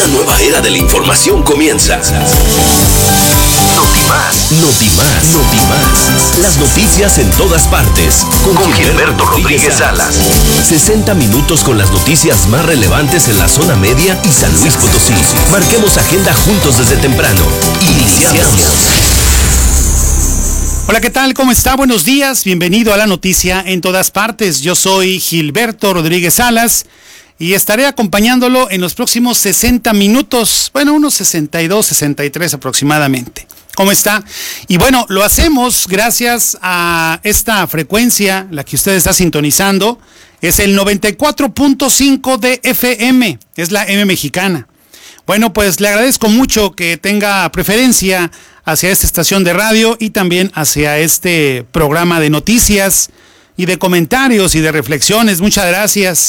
Una nueva era de la información comienza. Notimás. Las noticias en todas partes. Con Gilberto Rodríguez Salas. 60 minutos con las noticias más relevantes en la zona media y San Luis Potosí. Marquemos agenda juntos desde temprano. Iniciamos. Hola, ¿qué tal? ¿Cómo está? Buenos días. Bienvenido a la noticia en todas partes. Yo soy Gilberto Rodríguez Salas y estaré acompañándolo en los próximos 60 minutos. Bueno, unos 62, 63 aproximadamente. ¿Cómo está? Y bueno, lo hacemos gracias a esta frecuencia, la que usted está sintonizando. Es el 94.5 de FM. Es la M mexicana. Bueno, pues le agradezco mucho que tenga preferencia hacia esta estación de radio y también hacia este programa de noticias y de comentarios y de reflexiones. Muchas gracias.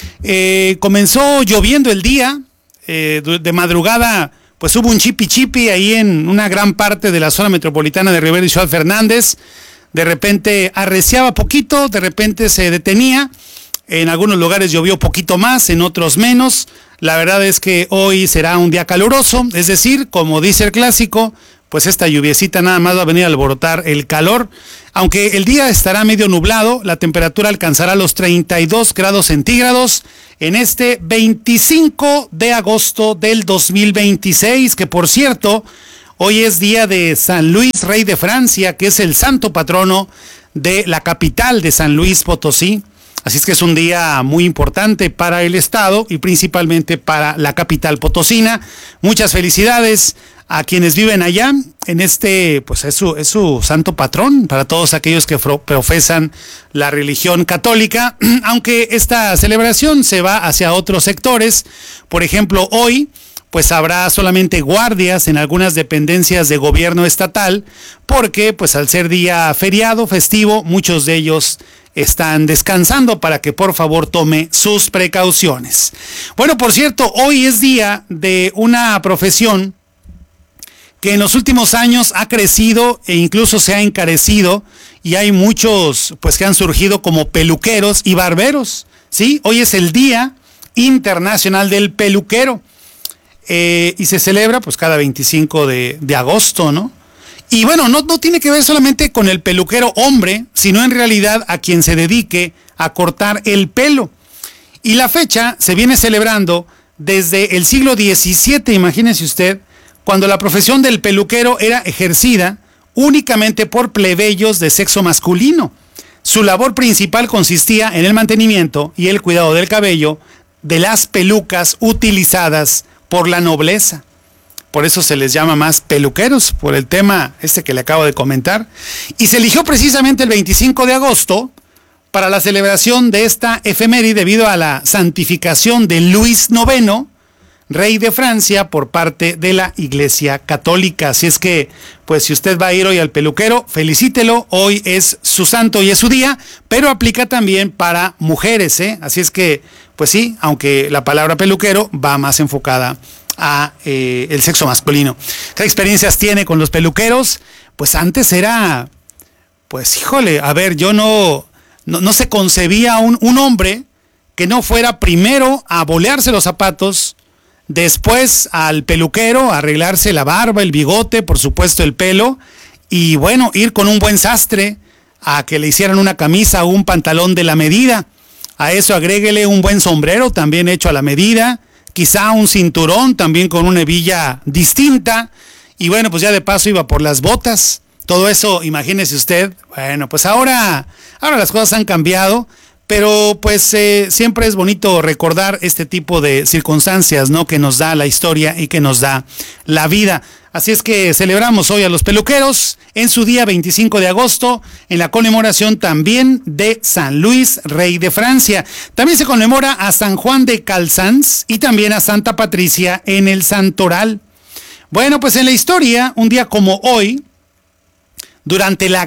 Comenzó lloviendo el día, de madrugada pues hubo un chipi ahí en una gran parte de la zona metropolitana de Rivera y Ciudad Fernández. De repente arreciaba poquito, de repente se detenía. En algunos lugares llovió poquito más, en otros menos. La verdad es que hoy será un día caluroso, es decir, como dice el clásico, pues esta lluviecita nada más va a venir a alborotar el calor. Aunque el día estará medio nublado, la temperatura alcanzará los 32 grados centígrados en este 25 de agosto del 2026, que por cierto, hoy es día de San Luis, rey de Francia, que es el santo patrono de la capital de San Luis Potosí. Así es que es un día muy importante para el estado y principalmente para la capital potosina. Muchas felicidades a quienes viven allá en este, pues es su santo patrón para todos aquellos que profesan la religión católica, aunque esta celebración se va hacia otros sectores. Por ejemplo, hoy pues habrá solamente guardias en algunas dependencias de gobierno estatal, porque pues al ser día feriado, festivo, muchos de ellos están descansando para que por favor tome sus precauciones. Bueno, por cierto, hoy es día de una profesión que en los últimos años ha crecido e incluso se ha encarecido, y hay muchos pues que han surgido como peluqueros y barberos, ¿sí? Hoy es el Día Internacional del Peluquero, y se celebra pues cada 25 de agosto, ¿no? Y bueno, no tiene que ver solamente con el peluquero hombre, sino en realidad a quien se dedique a cortar el pelo. Y la fecha se viene celebrando desde el siglo XVII, imagínese usted, cuando la profesión del peluquero era ejercida únicamente por plebeyos de sexo masculino. Su labor principal consistía en el mantenimiento y el cuidado del cabello de las pelucas utilizadas por la nobleza. Por eso se les llama más peluqueros, por el tema que le acabo de comentar. Y se eligió precisamente el 25 de agosto para la celebración de esta efeméride debido a la santificación de Luis IX, rey de Francia, por parte de la Iglesia Católica. Así es que, pues si usted va a ir hoy al peluquero, felicítelo. Hoy es su santo y es su día, pero aplica también para mujeres, ¿eh? Así es que, pues sí, aunque la palabra peluquero va más enfocada a el sexo masculino. ¿Qué experiencias tiene con los peluqueros? Pues antes era, pues híjole, a ver, yo no se concebía un hombre que no fuera primero a bolearse los zapatos, después al peluquero a arreglarse la barba, el bigote, por supuesto el pelo, y bueno, ir con un buen sastre a que le hicieran una camisa o un pantalón de la medida. A eso agréguele un buen sombrero también hecho a la medida, quizá un cinturón también con una hebilla distinta, y bueno, pues ya de paso iba por las botas. Todo eso, imagínese usted. Bueno, pues ahora las cosas han cambiado, pero pues siempre es bonito recordar este tipo de circunstancias, ¿no?, que nos da la historia y que nos da la vida. Así es que celebramos hoy a los peluqueros en su día 25 de agosto, en la conmemoración también de San Luis, rey de Francia. También se conmemora a San Juan de Calzans y también a Santa Patricia en el Santoral. Bueno, pues en la historia, un día como hoy, durante la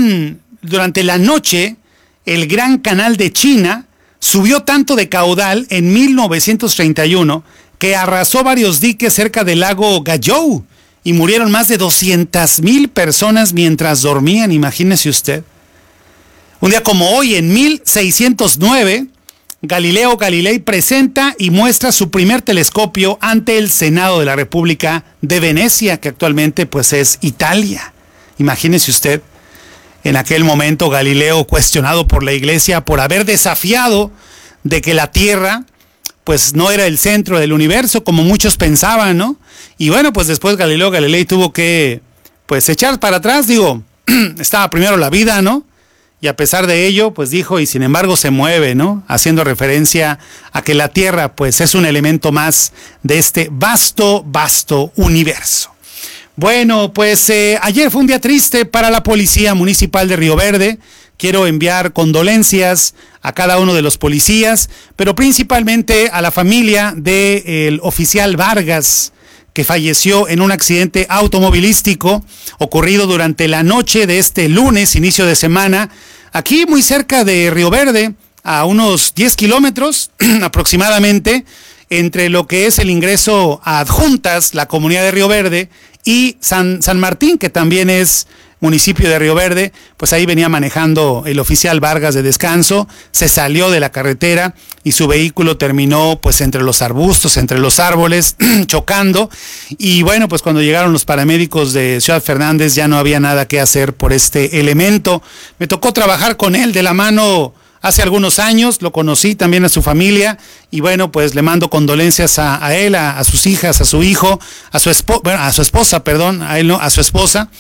noche, el Gran Canal de China subió tanto de caudal en 1931 que arrasó varios diques cerca del lago Gayou y murieron más de 200,000 personas mientras dormían, imagínese usted. Un día como hoy, en 1609, Galileo Galilei presenta y muestra su primer telescopio ante el Senado de la República de Venecia, que actualmente pues es Italia. Imagínese usted, en aquel momento Galileo cuestionado por la Iglesia por haber desafiado de que la Tierra pues no era el centro del universo como muchos pensaban, ¿no? Y bueno, pues después Galileo Galilei tuvo que pues echar para atrás, estaba primero la vida, ¿no? Y a pesar de ello, pues dijo, y sin embargo se mueve, ¿no? Haciendo referencia a que la Tierra, pues es un elemento más de este vasto, vasto universo. Bueno, pues ayer fue un día triste para la Policía Municipal de Río Verde. Quiero enviar condolencias a cada uno de los policías, pero principalmente a la familia del oficial Vargas, que falleció en un accidente automovilístico ocurrido durante la noche de este lunes, inicio de semana, aquí muy cerca de Río Verde, a unos 10 kilómetros aproximadamente, entre lo que es el ingreso a Adjuntas, la comunidad de Río Verde, y San Martín, que también es municipio de Río Verde. Pues ahí venía manejando el oficial Vargas de descanso, se salió de la carretera y su vehículo terminó pues entre los arbustos, entre los árboles, chocando. Y bueno, pues cuando llegaron los paramédicos de Ciudad Fernández ya no había nada que hacer por este elemento. Me tocó trabajar con él de la mano hace algunos años, lo conocí también a su familia y bueno, pues le mando condolencias a él, a sus hijas, a su hijo, a su esposa, perdón, a él no, a su esposa.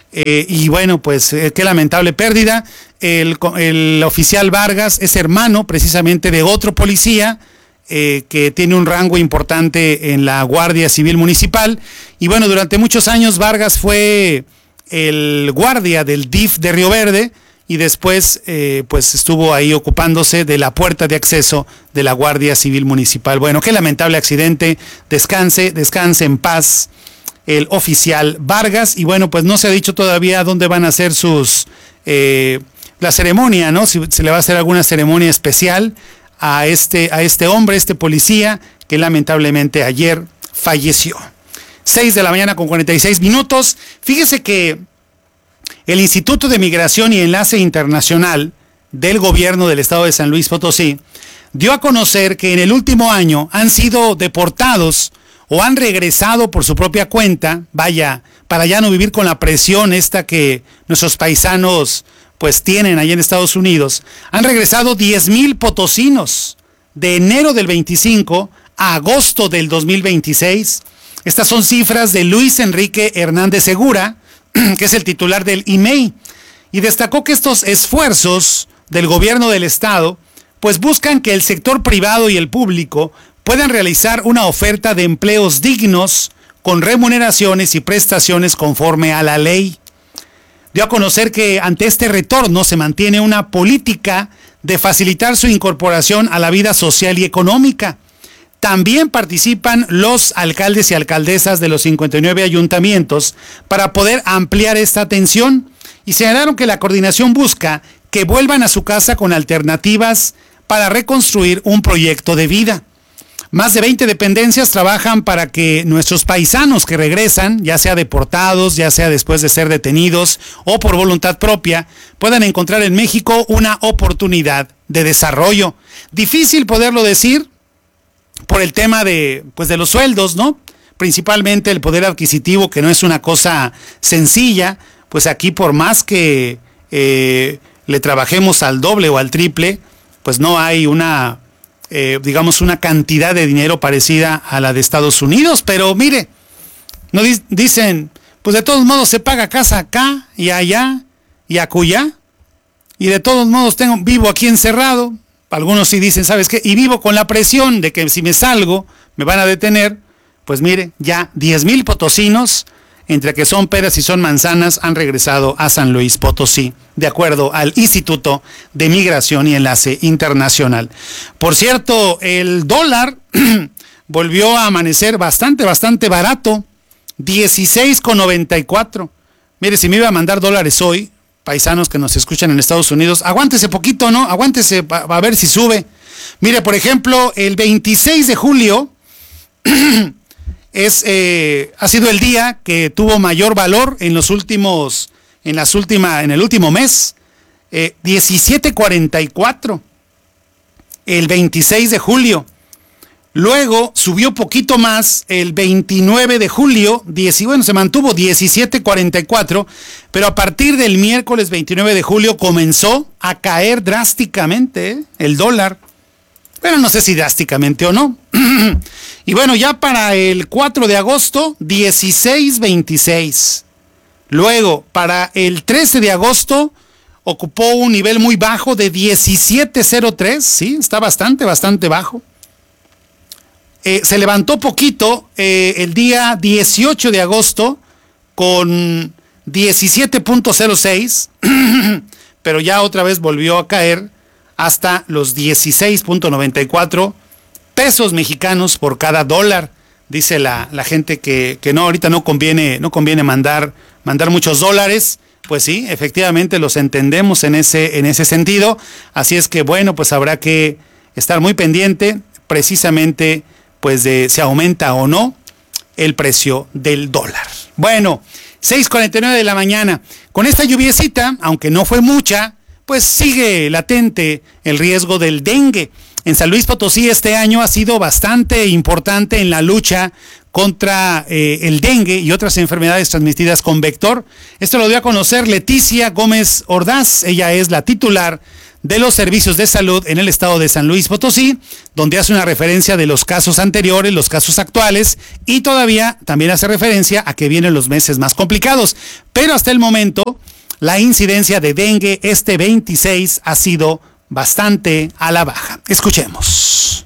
Y bueno, pues qué lamentable pérdida. El oficial Vargas es hermano precisamente de otro policía que tiene un rango importante en la Guardia Civil Municipal. Y bueno, durante muchos años Vargas fue el guardia del DIF de Río Verde y después pues estuvo ahí ocupándose de la puerta de acceso de la Guardia Civil Municipal. Bueno, qué lamentable accidente. Descanse en paz el oficial Vargas. Y bueno, pues no se ha dicho todavía dónde van a hacer la ceremonia, ¿no? Si se le va a hacer alguna ceremonia especial a este hombre, este policía, que lamentablemente ayer falleció. 6 de la mañana con 46 minutos. Fíjese que el Instituto de Migración y Enlace Internacional del Gobierno del Estado de San Luis Potosí dio a conocer que en el último año han sido deportados o han regresado por su propia cuenta, vaya, para ya no vivir con la presión esta que nuestros paisanos pues tienen allá en Estados Unidos, han regresado 10,000 potosinos de enero del 25 a agosto del 2026. Estas son cifras de Luis Enrique Hernández Segura, que es el titular del IMEI, y destacó que estos esfuerzos del gobierno del estado pues buscan que el sector privado y el público puedan realizar una oferta de empleos dignos con remuneraciones y prestaciones conforme a la ley. Dio a conocer que ante este retorno se mantiene una política de facilitar su incorporación a la vida social y económica. También participan los alcaldes y alcaldesas de los 59 ayuntamientos para poder ampliar esta atención y señalaron que la coordinación busca que vuelvan a su casa con alternativas para reconstruir un proyecto de vida. Más de 20 dependencias trabajan para que nuestros paisanos que regresan, ya sea deportados, ya sea después de ser detenidos o por voluntad propia, puedan encontrar en México una oportunidad de desarrollo. Difícil poderlo decir por el tema de los sueldos, ¿no? Principalmente el poder adquisitivo, que no es una cosa sencilla, pues aquí por más que le trabajemos al doble o al triple, pues no hay una cantidad de dinero parecida a la de Estados Unidos. Pero mire, no dicen, pues de todos modos se paga casa acá y allá y acullá, y de todos modos vivo aquí encerrado. Algunos sí dicen, ¿sabes qué? Y vivo con la presión de que si me salgo me van a detener. Pues mire, ya 10,000 potosinos, entre que son peras y son manzanas, han regresado a San Luis Potosí, de acuerdo al Instituto de Migración y Enlace Internacional. Por cierto, el dólar volvió a amanecer bastante barato, 16,94. Mire, si me iba a mandar dólares hoy, paisanos que nos escuchan en Estados Unidos, aguántese poquito, ¿no? Aguántese a ver si sube. Mire, por ejemplo, el 26 de julio ha sido el día que tuvo mayor valor en el último mes, 17.44. el 26 de julio. Luego subió poquito más el 29 de julio, se mantuvo 17.44, pero a partir del miércoles 29 de julio comenzó a caer drásticamente el dólar. Pero no sé si drásticamente o no. Y bueno, ya para el 4 de agosto, 16.26. Luego, para el 13 de agosto, ocupó un nivel muy bajo de 17.03. Sí, está bastante bajo. Se levantó poquito el día 18 de agosto con 17.06, pero ya otra vez volvió a caer hasta los 16.94 pesos mexicanos por cada dólar. Dice la gente que no, ahorita no conviene mandar muchos dólares. Pues sí, efectivamente los entendemos en ese sentido. Así es que bueno, pues habrá que estar muy pendiente precisamente pues de si aumenta o no el precio del dólar. Bueno, 6:49 de la mañana. Con esta lluviecita, aunque no fue mucha, pues sigue latente el riesgo del dengue. En San Luis Potosí este año ha sido bastante importante en la lucha contra el dengue y otras enfermedades transmitidas con vector. Esto lo dio a conocer Leticia Gómez Ordaz. Ella es la titular de los servicios de salud en el estado de San Luis Potosí, donde hace una referencia de los casos anteriores, los casos actuales, y todavía también hace referencia a que vienen los meses más complicados. Pero hasta el momento, la incidencia de dengue este 26 ha sido bastante a la baja. Escuchemos.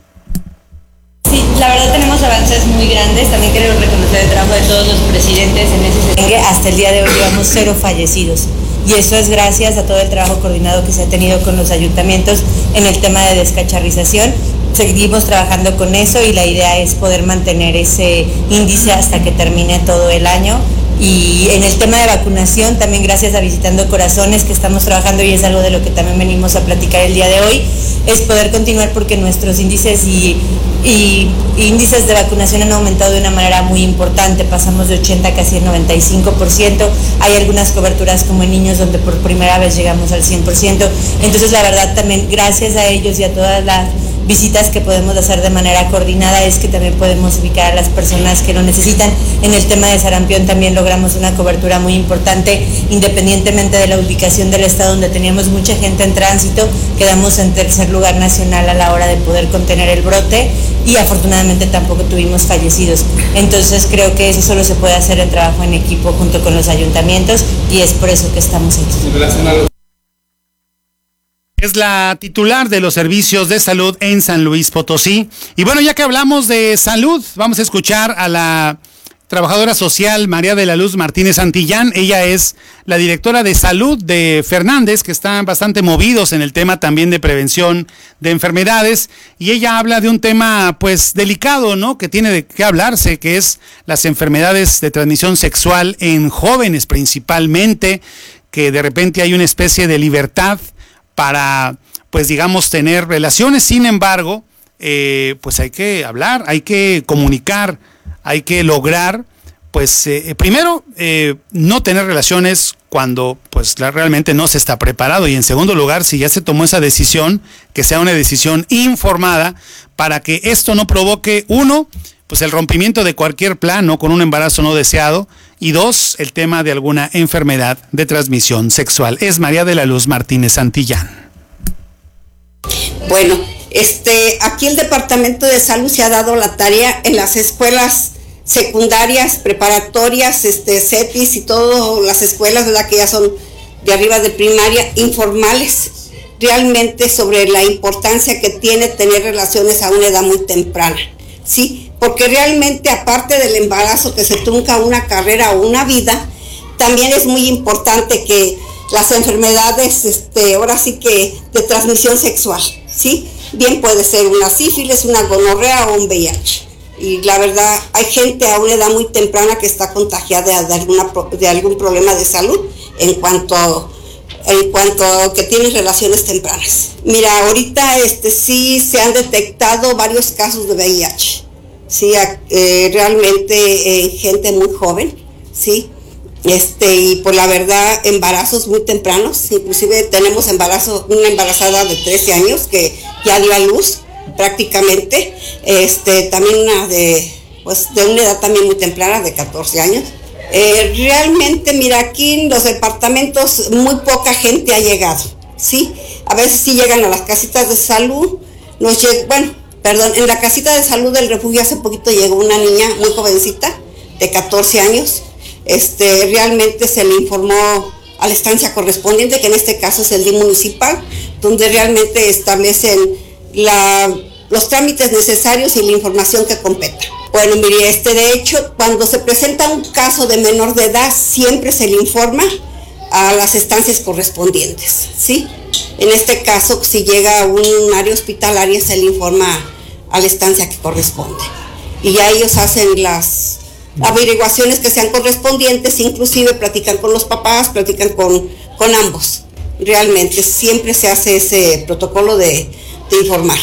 Sí, la verdad tenemos avances muy grandes. También queremos reconocer el trabajo de todos los presidentes en ese dengue. Hasta el día de hoy llevamos 0 fallecidos. Y eso es gracias a todo el trabajo coordinado que se ha tenido con los ayuntamientos en el tema de descacharrización. Seguimos trabajando con eso y la idea es poder mantener ese índice hasta que termine todo el año. Y en el tema de vacunación, también gracias a Visitando Corazones, que estamos trabajando y es algo de lo que también venimos a platicar el día de hoy, es poder continuar porque nuestros índices y índices de vacunación han aumentado de una manera muy importante. Pasamos de 80 casi al 95%. Hay algunas coberturas como en niños donde por primera vez llegamos al 100%. Entonces la verdad también gracias a ellos y a todas las visitas que podemos hacer de manera coordinada es que también podemos ubicar a las personas que lo necesitan. En el tema de sarampión también logramos una cobertura muy importante, independientemente de la ubicación del estado donde teníamos mucha gente en tránsito, quedamos en tercer lugar nacional a la hora de poder contener el brote y afortunadamente tampoco tuvimos fallecidos. Entonces creo que eso solo se puede hacer en trabajo en equipo junto con los ayuntamientos y es por eso que estamos aquí. Es la titular de los servicios de salud en San Luis Potosí. Y bueno, ya que hablamos de salud, vamos a escuchar a la trabajadora social María de la Luz Martínez Santillán. Ella es la directora de salud de Fernández, que están bastante movidos en el tema también de prevención de enfermedades. Y ella habla de un tema pues delicado, ¿no? Que tiene de qué hablarse, que es las enfermedades de transmisión sexual en jóvenes principalmente, que de repente hay una especie de libertad para, pues digamos, tener relaciones. Sin embargo, pues hay que hablar, hay que comunicar, hay que lograr, pues primero, no tener relaciones cuando pues realmente no se está preparado, y en segundo lugar, si ya se tomó esa decisión, que sea una decisión informada para que esto no provoque, uno, pues el rompimiento de cualquier plan, ¿no?, con un embarazo no deseado, y dos, el tema de alguna enfermedad de transmisión sexual. Es María de la Luz Martínez Santillán. Bueno, aquí el Departamento de Salud se ha dado la tarea en las escuelas secundarias, preparatorias, CETIS y todas las escuelas, ¿verdad?, que ya son de arriba de primaria, informales realmente sobre la importancia que tiene tener relaciones a una edad muy temprana, ¿sí? Porque realmente aparte del embarazo que se trunca una carrera o una vida, también es muy importante que las enfermedades, ahora sí que de transmisión sexual, ¿sí? Bien puede ser una sífilis, una gonorrea o un VIH. Y la verdad, hay gente a una edad muy temprana que está contagiada de algún problema de salud en cuanto a que tienen relaciones tempranas. Mira, ahorita sí se han detectado varios casos de VIH. Sí, realmente gente muy joven, sí, y por la verdad embarazos muy tempranos, inclusive tenemos una embarazada de 13 años que ya dio a luz prácticamente, también una de una edad también muy temprana, de 14 años. Realmente, mira, aquí en los departamentos muy poca gente ha llegado, ¿sí? A veces sí llegan a las casitas de salud, en la casita de salud del refugio hace poquito llegó una niña muy jovencita, de 14 años, realmente se le informó a la estancia correspondiente, que en este caso es el DIF municipal, donde realmente establecen los trámites necesarios y la información que competa. Bueno, mire, de hecho, cuando se presenta un caso de menor de edad, siempre se le informa a las estancias correspondientes, ¿sí? En este caso, si llega a un área hospitalaria, se le informa a la estancia que corresponde. Y ya ellos hacen las averiguaciones que sean correspondientes, inclusive platican con los papás, platican con ambos. Realmente, siempre se hace ese protocolo de informar.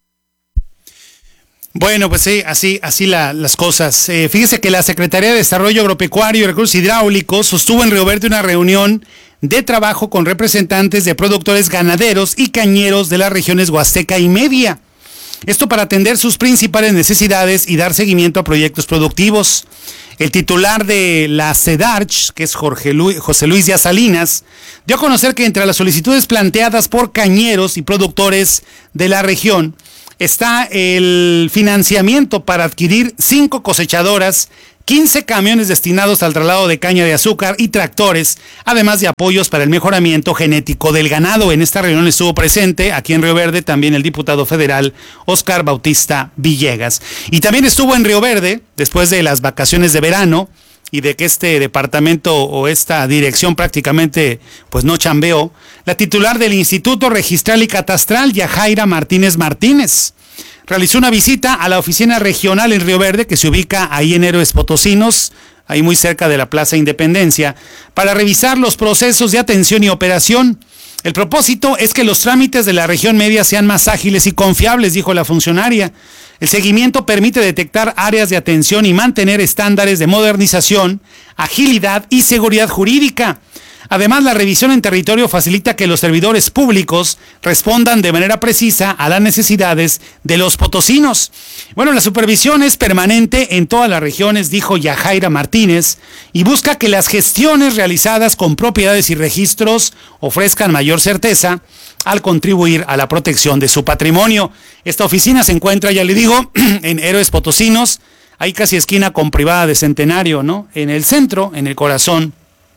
Bueno, pues sí, así las cosas. Fíjese que la Secretaría de Desarrollo Agropecuario y Recursos Hidráulicos sostuvo en Río Verde una reunión de trabajo con representantes de productores ganaderos y cañeros de las regiones Huasteca y Media. Esto para atender sus principales necesidades y dar seguimiento a proyectos productivos. El titular de la CEDARCH, que es José Luis Díaz Salinas, dio a conocer que entre las solicitudes planteadas por cañeros y productores de la región está el financiamiento para adquirir 5 cosechadoras, 15 camiones destinados al traslado de caña de azúcar y tractores, además de apoyos para el mejoramiento genético del ganado. En esta reunión estuvo presente, aquí en Río Verde, también el diputado federal Óscar Bautista Villegas. Y también estuvo en Río Verde, después de las vacaciones de verano, y de que este departamento o esta dirección prácticamente pues no chambeó, la titular del Instituto Registral y Catastral, Yajaira Martínez Martínez, realizó una visita a la oficina regional en Río Verde, que se ubica ahí en Héroes Potosinos, ahí muy cerca de la Plaza Independencia, para revisar los procesos de atención y operación. El propósito es que los trámites de la región media sean más ágiles y confiables, dijo la funcionaria. El seguimiento permite detectar áreas de atención y mantener estándares de modernización, agilidad y seguridad jurídica. Además, la revisión en territorio facilita que los servidores públicos respondan de manera precisa a las necesidades de los potosinos. Bueno, la supervisión es permanente en todas las regiones, dijo Yajaira Martínez, y busca que las gestiones realizadas con propiedades y registros ofrezcan mayor certeza al contribuir a la protección de su patrimonio. Esta oficina se encuentra, ya le digo, en Héroes Potosinos, ahí casi esquina con Privada de Centenario, ¿no? En el centro, en el corazón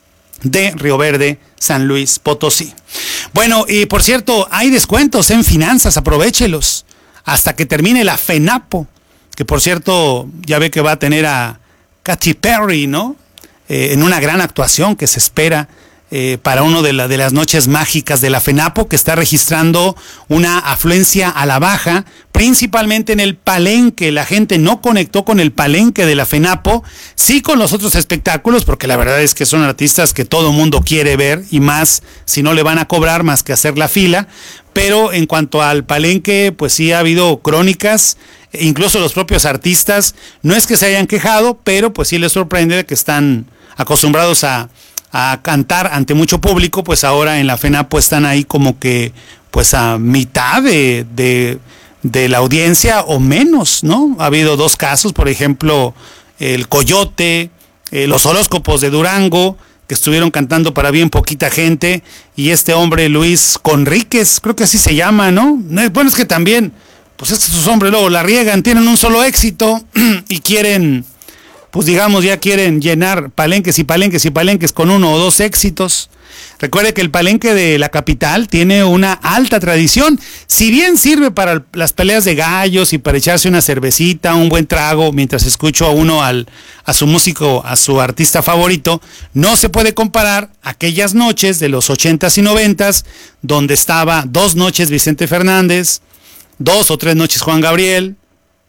de Río Verde, San Luis Potosí. Bueno, y por cierto, hay descuentos en finanzas, aprovéchelos, hasta que termine la FENAPO, que por cierto, ya ve que va a tener a Katy Perry, ¿no? En una gran actuación que se espera para uno de las noches mágicas de la FENAPO, que está registrando una afluencia a la baja, principalmente en el palenque. La gente no conectó con el palenque de la FENAPO, sí con los otros espectáculos, porque la verdad es que son artistas que todo mundo quiere ver, y más si no le van a cobrar más que hacer la fila. Pero en cuanto al palenque, pues sí ha habido crónicas, incluso los propios artistas, no es que se hayan quejado, pero pues sí les sorprende que están acostumbrados a cantar ante mucho público, pues ahora en la FENAPO están ahí como que pues a mitad de la audiencia o menos, ¿no? Ha habido 2 casos, por ejemplo, el Coyote, los Horóscopos de Durango, que estuvieron cantando para bien poquita gente, y este hombre Luis Conríquez, creo que así se llama, ¿no? Bueno, es que también, pues es que esos hombres luego la riegan, tienen un solo éxito y quieren, pues digamos, ya quieren llenar palenques y palenques y palenques con 1 o 2 éxitos. Recuerde que el palenque de la capital tiene una alta tradición. Si bien sirve para las peleas de gallos y para echarse una cervecita, un buen trago, mientras escucho a su músico, a su artista favorito, no se puede comparar aquellas noches de los 80s y 90s, donde estaba 2 noches Vicente Fernández, 2 o 3 noches Juan Gabriel,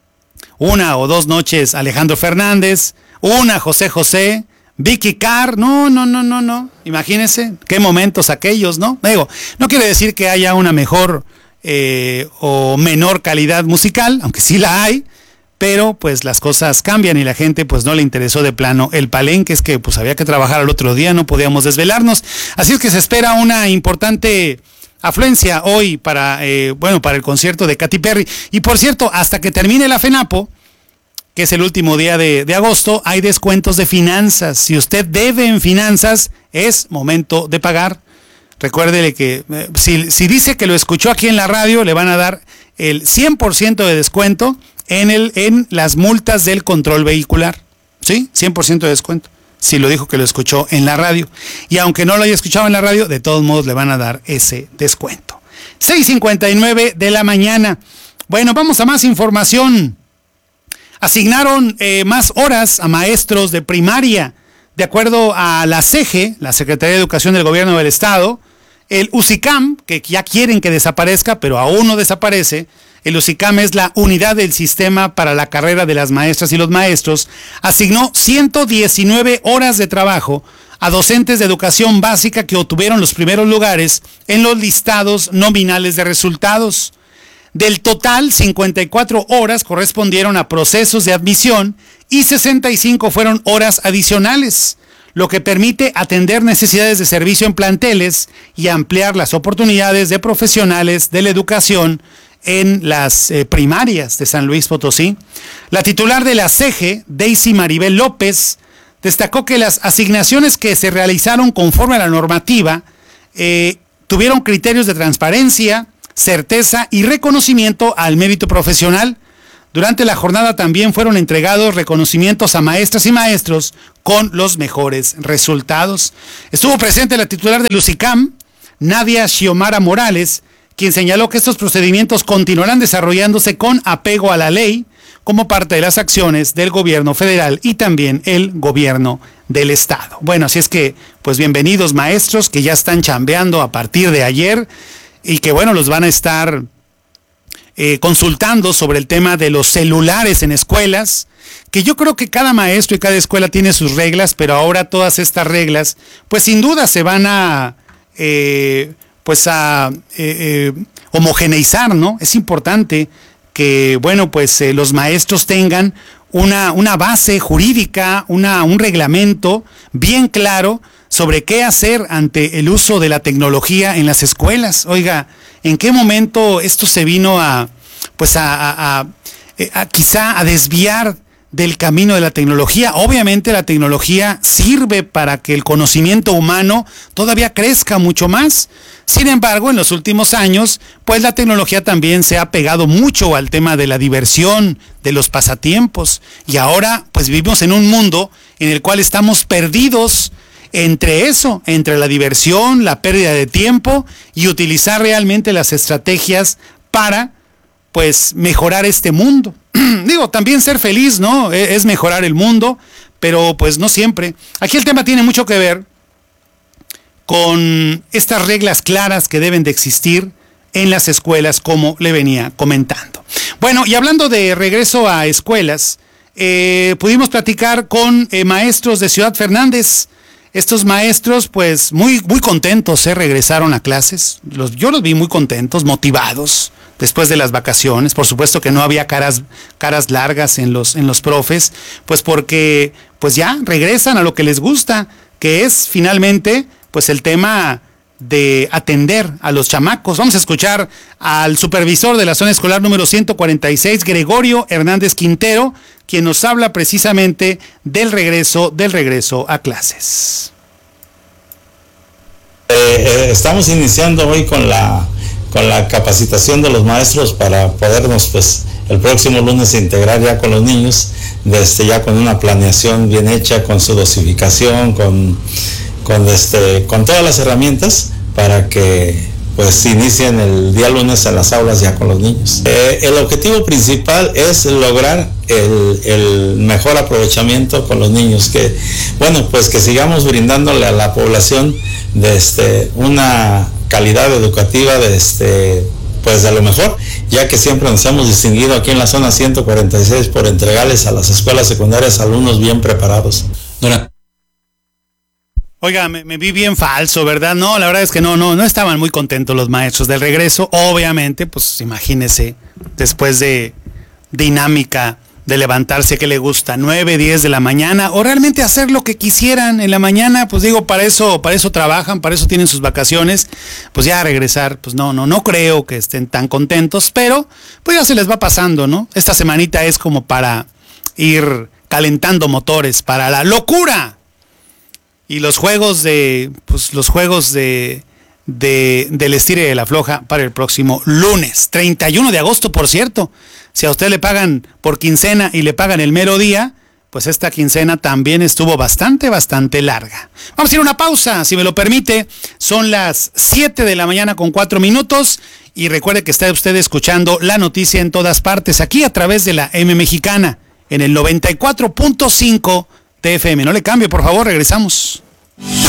1 o 2 noches Alejandro Fernández, 1 José José, Vicky Carr. No. Imagínense qué momentos aquellos, ¿no? Digo, no quiere decir que haya una mejor o menor calidad musical, aunque sí la hay, pero pues las cosas cambian y la gente pues no le interesó de plano el palenque. Es que pues había que trabajar al otro día, no podíamos desvelarnos. Así es que se espera una importante afluencia hoy para el concierto de Katy Perry. Y por cierto, hasta que termine la FENAPO, que es el último día de agosto, hay descuentos de finanzas. Si usted debe en finanzas, es momento de pagar. Recuérdele que si dice que lo escuchó aquí en la radio, le van a dar el 100% de descuento en las multas del control vehicular. ¿Sí? 100% de descuento. Si lo dijo que lo escuchó en la radio. Y aunque no lo haya escuchado en la radio, de todos modos le van a dar ese descuento. 6:59 de la mañana. Bueno, vamos a más información. Asignaron más horas a maestros de primaria. De acuerdo a la CEGE, la Secretaría de Educación del Gobierno del Estado, el UCICAM, que ya quieren que desaparezca, pero aún no desaparece, el UCICAM es la unidad del sistema para la carrera de las maestras y los maestros, asignó 119 horas de trabajo a docentes de educación básica que obtuvieron los primeros lugares en los listados nominales de resultados. Del total, 54 horas correspondieron a procesos de admisión y 65 fueron horas adicionales, lo que permite atender necesidades de servicio en planteles y ampliar las oportunidades de profesionales de la educación en las primarias de San Luis Potosí. La titular de la CEGE, Daisy Maribel López, destacó que las asignaciones que se realizaron conforme a la normativa tuvieron criterios de transparencia, certeza y reconocimiento al mérito profesional. Durante la jornada también fueron entregados reconocimientos a maestras y maestros con los mejores resultados. Estuvo presente la titular del UCICAM, Nadia Xiomara Morales, quien señaló que estos procedimientos continuarán desarrollándose con apego a la ley como parte de las acciones del gobierno federal y también el gobierno del estado. Bueno, así es que, pues bienvenidos maestros que ya están chambeando a partir de ayer y que bueno, los van a estar consultando sobre el tema de los celulares en escuelas, que yo creo que cada maestro y cada escuela tiene sus reglas, pero ahora todas estas reglas, pues sin duda se van a homogeneizar, ¿no? Es importante que, bueno, pues los maestros tengan una base jurídica, un reglamento bien claro sobre qué hacer ante el uso de la tecnología en las escuelas. Oiga, ¿en qué momento esto se vino quizá a desviar del camino de la tecnología? Obviamente la tecnología sirve para que el conocimiento humano todavía crezca mucho más. Sin embargo, en los últimos años, pues la tecnología también se ha pegado mucho al tema de la diversión, de los pasatiempos. Y ahora, pues vivimos en un mundo en el cual estamos perdidos entre eso, entre la diversión, la pérdida de tiempo y utilizar realmente las estrategias para, pues, mejorar este mundo. Digo, también ser feliz, ¿no? Es mejorar el mundo, pero pues no siempre. Aquí el tema tiene mucho que ver con estas reglas claras que deben de existir en las escuelas, como le venía comentando. Bueno, y hablando de regreso a escuelas, pudimos platicar con maestros de Ciudad Fernández. Estos maestros, pues, muy contentos, regresaron a clases. Yo los vi muy contentos, motivados, después de las vacaciones. Por supuesto que no había caras largas en los profes, pues porque, pues ya regresan a lo que les gusta, que es finalmente, pues el tema de atender a los chamacos. Vamos a escuchar al supervisor de la zona escolar número 146, Gregorio Hernández Quintero, quien nos habla precisamente del regreso a clases. Estamos iniciando hoy con la capacitación de los maestros para podernos, pues, el próximo lunes integrar ya con los niños, ya con una planeación bien hecha, con su dosificación, con todas las herramientas para que, pues, inicien el día lunes en las aulas ya con los niños. El objetivo principal es lograr el mejor aprovechamiento con los niños, que, bueno, pues que sigamos brindándole a la población una calidad educativa pues de lo mejor, ya que siempre nos hemos distinguido aquí en la zona 146 por entregarles a las escuelas secundarias alumnos bien preparados. Oiga, me vi bien falso, ¿verdad? No, la verdad es que no estaban muy contentos los maestros del regreso. Obviamente, pues imagínese, después de dinámica de levantarse, que le gusta, 9, 10 de la mañana, o realmente hacer lo que quisieran en la mañana, pues digo, para eso trabajan, para eso tienen sus vacaciones, pues ya regresar, pues no creo que estén tan contentos, pero pues ya se les va pasando, ¿no? Esta semanita es como para ir calentando motores para la locura y los juegos del estire de la floja para el próximo lunes, 31 de agosto, por cierto. Si a usted le pagan por quincena y le pagan el mero día, pues esta quincena también estuvo bastante larga. Vamos a ir a una pausa, si me lo permite. Son las 7 de la mañana con 4 minutos. Y recuerde que está usted escuchando La Noticia en Todas Partes, aquí a través de la M Mexicana, en el 94.5 TFM. No le cambie, por favor, regresamos.